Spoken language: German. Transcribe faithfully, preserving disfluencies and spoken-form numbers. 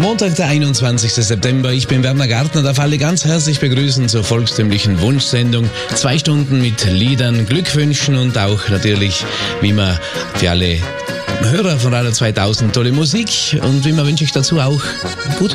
Montag, der einundzwanzigster September. Ich bin Werner Gartner, darf alle ganz herzlich begrüßen zur volkstümlichen Wunschsendung. Zwei Stunden mit Liedern, Glückwünschen und auch natürlich, wie immer, für alle Hörer von Radio zweitausend tolle Musik. Und wie immer wünsche ich dazu auch gut